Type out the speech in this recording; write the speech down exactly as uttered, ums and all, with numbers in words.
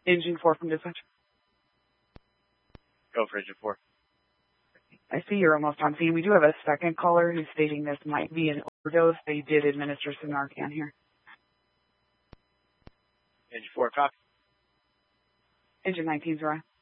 Engine four from dispatch. Go for engine four. I see you're almost on scene. We do have a second caller who's stating this might be an overdose. They did administer some Narcan here. Engine four, copy. Engine nineteen, Zora.